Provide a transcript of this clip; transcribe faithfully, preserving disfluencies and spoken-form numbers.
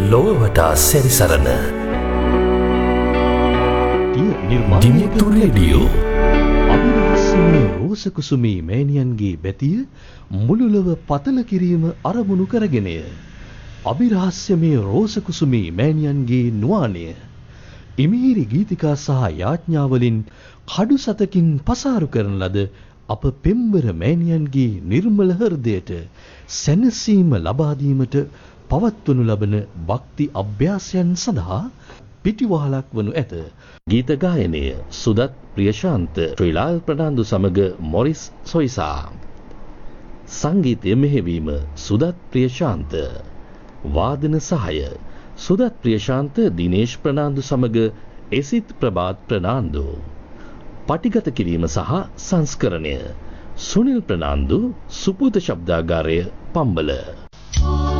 ලොව වටා සැරිසරන දිමුතු රේඩියෝ. අභිරහස්‍යමය රෝසකුසුමී මෑණියන්ගේ බැතිය මුළු ලොව පතල කිරීම අරමුණු කරගෙනය. අභිරහස්‍යමය රෝසකුසුමී මෑණියන්ගේ නුවාණය ඉමිහිරි ගීතිකා සහ යාඥාවලින් කඩු සතකින් පසාරු කරන ලද අප පෙම්වර මෑණියන්ගේ නිර්මල හෘදයට සැනසීම ලබා දීමට පවත්වනු ලබන භක්ති අභ්‍යාසයන් සඳහා පිටිවහලක් වනු ඇත. ගීත ගායනය සුදත් ප්‍රියශාන්ත, ශ්‍රීලාල් ප්‍රනාන්දු සමග මොරිස් සොයිසා. සංගීතය මෙහෙවීම සුදත් ප්‍රියශාන්ත. වාදන සහාය සුදත් ප්‍රියශාන්ත, දිනේෂ් ප්‍රනාන්දු සමග එසිත් ප්‍රභාත් ප්‍රනාන්දු. පටිගත කිරීම සහ සංස්කරණය සුනිල් ප්‍රනාන්දු, සුපුත ශබ්දාගාරය පම්බල.